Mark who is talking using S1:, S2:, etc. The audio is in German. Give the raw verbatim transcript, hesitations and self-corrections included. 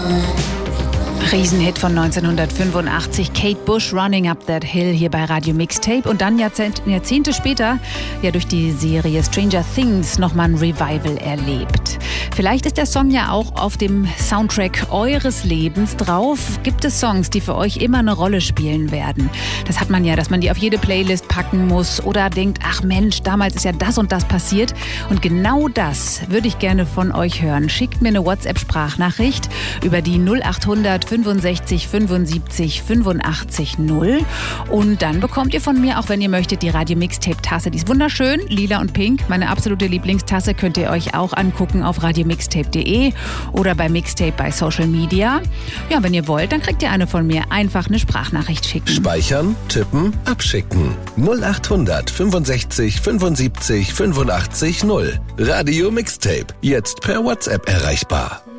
S1: Riesenhit von neunzehnhundertfünfundachtzig, Kate Bush, Running Up That Hill, hier bei Radio Mixtape. Und dann Jahrzehnt, Jahrzehnte später, ja durch die Serie Stranger Things, nochmal ein Revival erlebt. Vielleicht ist der Song ja auch auf dem Soundtrack eures Lebens drauf. Gibt es Songs, die für euch immer eine Rolle spielen werden? Das hat man ja, dass man die auf jede Playlist packen muss oder denkt, ach Mensch, damals ist ja das und das passiert. Und genau das würde ich gerne von euch hören. Schickt mir eine WhatsApp-Sprachnachricht über die null achthundert fünfundsechzig fünfundsiebzig fünfundachtzig null und dann bekommt ihr von mir, auch wenn ihr möchtet, die Radio Mixtape Tasse. Die ist wunderschön, lila und pink. Meine absolute Lieblingstasse könnt ihr euch auch angucken auf radio mixtape punkt de oder bei Mixtape bei Social Media. Ja, wenn ihr wollt, dann kriegt ihr eine von mir. Einfach eine Sprachnachricht schicken.
S2: Speichern, tippen, abschicken. null achthundert fünfundsechzig fünfundsiebzig fünfundachtzig null. Radio Mixtape. Jetzt per WhatsApp erreichbar.